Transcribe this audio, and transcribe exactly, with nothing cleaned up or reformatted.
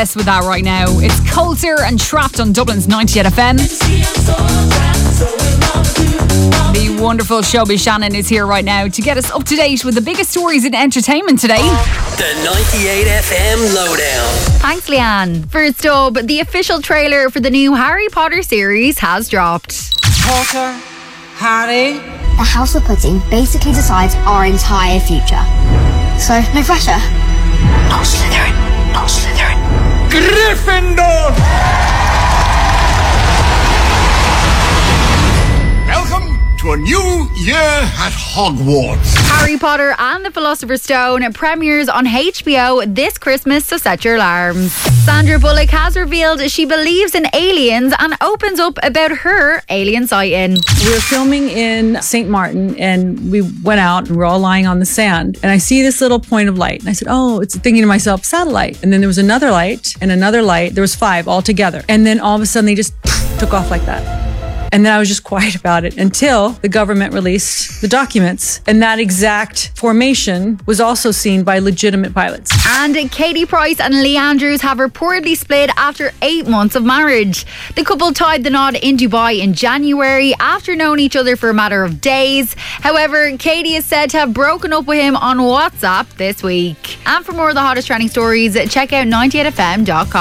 Yes, with that right now. It's Coulter and Trapped on Dublin's ninety-eight F M. The wonderful Showbiz Shannon is here right now to get us up to date with the biggest stories in entertainment today. The ninety-eight F M Lowdown. Thanks, Leanne. First up, the official trailer for the new Harry Potter series has dropped. Potter, Harry. The House of Pudding basically decides our entire future. So, no pressure. Not Slytherin. Not Slytherin. Gryffindor! Welcome to a new year at Hogwarts. Harry Potter and the Philosopher's Stone premieres on H B O this Christmas, so set your alarms. Sandra Bullock has revealed she believes in aliens and opens up about her alien sighting. We were filming in Saint Martin and we went out and we're all lying on the sand and I see this little point of light and I said, oh, it's thinking to myself, satellite. And then there was another light and another light. There was five all together. And then all of a sudden they just took off like that. And then I was just quiet about it until the government released the documents. And that exact formation was also seen by legitimate pilots. And Katie Price and Lee Andrews have reportedly split after eight months of marriage. The couple tied the knot in Dubai in January after knowing each other for a matter of days. However, Katie is said to have broken up with him on WhatsApp this week. And for more of the hottest trending stories, check out ninety-eight F M dot com.